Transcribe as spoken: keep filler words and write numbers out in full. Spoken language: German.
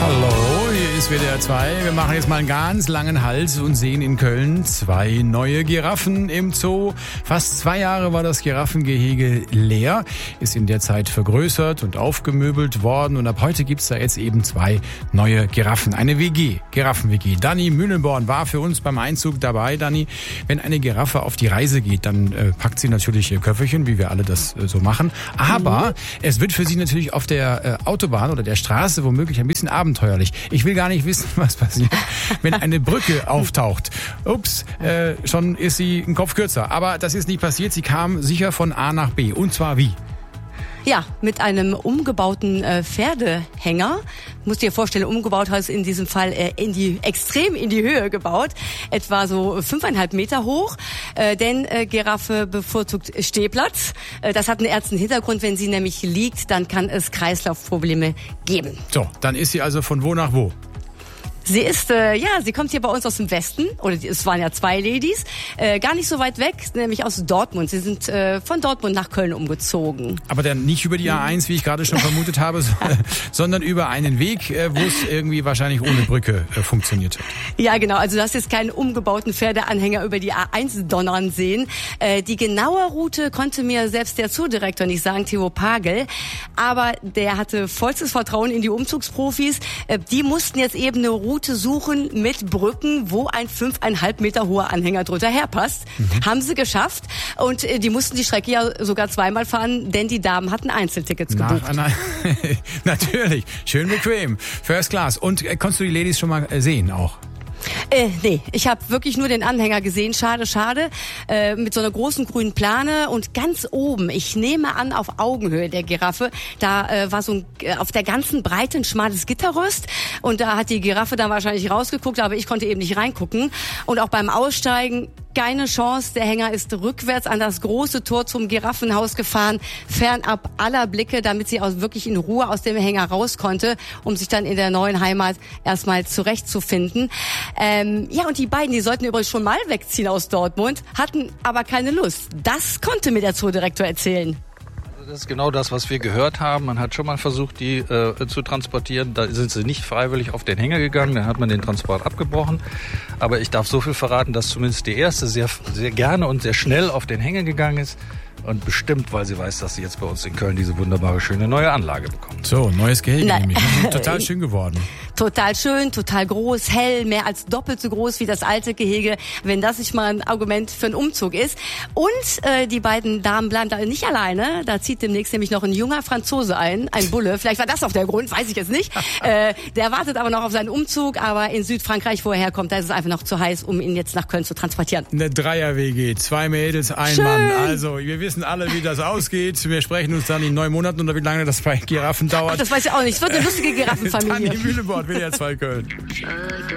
Hallo, hier ist W D R zwei. Wir machen jetzt mal einen ganz langen Halt und sehen in Köln zwei neue Giraffen im Zoo. Fast zwei Jahre war das Giraffengehege leer, ist in der Zeit vergrößert und aufgemöbelt worden und ab heute gibt's da jetzt eben zwei neue Giraffen. Eine W G, Giraffen-W G. Dani Mühlenborn war für uns beim Einzug dabei. Dani, wenn eine Giraffe auf die Reise geht, dann äh, packt sie natürlich ihr Köfferchen, wie wir alle das äh, so machen. Aber mhm. es wird für sie natürlich auf der äh, Autobahn oder der Straße womöglich ein bisschen abenteuerlich. Ich will gar nicht wissen, was passiert, wenn eine Brücke auftaucht. Ups, äh, schon ist sie ein Kopf kürzer. Aber das ist nicht passiert. Sie kam sicher von A nach B. Und zwar wie? Ja, mit einem umgebauten äh, Pferdehänger. Musst dir vorstellen, umgebaut heißt in diesem Fall äh, in die extrem in die Höhe gebaut, etwa so fünfeinhalb Meter hoch. Äh, denn äh, Giraffe bevorzugt Stehplatz. Äh, das hat einen ernsten Hintergrund. Wenn sie nämlich liegt, dann kann es Kreislaufprobleme geben. So, dann ist sie also von wo nach wo? Sie ist, äh, ja, sie kommt hier bei uns aus dem Westen, oder es waren ja zwei Ladies, äh, gar nicht so weit weg, nämlich aus Dortmund. Sie sind äh, von Dortmund nach Köln umgezogen. Aber dann nicht über die A eins, wie ich gerade schon vermutet habe, sondern über einen Weg, äh, wo es irgendwie wahrscheinlich ohne Brücke äh, funktioniert hat. Ja, genau. Also du hast jetzt keinen umgebauten Pferdeanhänger über die A eins donnern sehen. Äh, die genaue Route konnte mir selbst der Zoodirektor nicht sagen, Theo Pagel. Aber der hatte vollstes Vertrauen in die Umzugsprofis. Äh, die mussten jetzt eben eine Route suchen mit Brücken, wo ein fünfeinhalb Meter hoher Anhänger drunter herpasst. Mhm. Haben sie geschafft. Und äh, die mussten die Strecke ja sogar zweimal fahren, denn die Damen hatten Einzeltickets gebucht. Nach, na, natürlich. Schön bequem. First Class. Und äh, konntest du die Ladies schon mal äh, sehen auch? Äh, nee, ich habe wirklich nur den Anhänger gesehen. Schade, schade. Äh, mit so einer großen grünen Plane und ganz oben, ich nehme an, auf Augenhöhe der Giraffe, da äh, war so ein, äh, auf der ganzen Breite ein schmales Gitterrost und da hat die Giraffe dann wahrscheinlich rausgeguckt, aber ich konnte eben nicht reingucken. Und auch beim Aussteigen keine Chance. Der Hänger ist rückwärts an das große Tor zum Giraffenhaus gefahren, fernab aller Blicke, damit sie auch wirklich in Ruhe aus dem Hänger raus konnte, um sich dann in der neuen Heimat erstmal zurechtzufinden. Ähm, ja, und die beiden, die sollten übrigens schon mal wegziehen aus Dortmund, hatten aber keine Lust. Das konnte mir der Zoodirektor erzählen. Das ist genau das, was wir gehört haben. Man hat schon mal versucht, die äh, zu transportieren. Da sind sie nicht freiwillig auf den Hänger gegangen. Dann hat man den Transport abgebrochen. Aber ich darf so viel verraten, dass zumindest die erste sehr, sehr gerne und sehr schnell auf den Hänger gegangen ist. Und bestimmt, weil sie weiß, dass sie jetzt bei uns in Köln diese wunderbare, schöne neue Anlage bekommt. So, neues Gehege nämlich. Total schön geworden. Total schön, total groß, hell, mehr als doppelt so groß wie das alte Gehege, wenn das nicht mal ein Argument für einen Umzug ist. Und äh, die beiden Damen bleiben da nicht alleine. Da zieht demnächst nämlich noch ein junger Franzose ein, ein Bulle. Vielleicht war das auch der Grund, weiß ich jetzt nicht. Äh, der wartet aber noch auf seinen Umzug, aber in Südfrankreich, wo er herkommt, da ist es einfach noch zu heiß, um ihn jetzt nach Köln zu transportieren. Eine Dreier-W G, zwei Mädels, ein schön. Mann. Also, wir wissen alle, wie das ausgeht. Wir sprechen uns dann in neun Monaten oder wie lange das bei Giraffen dauert. Ach, das weiß ich auch nicht. Es wird eine lustige Giraffenfamilie. Dani Mühlenborn, W D R zwei Köln.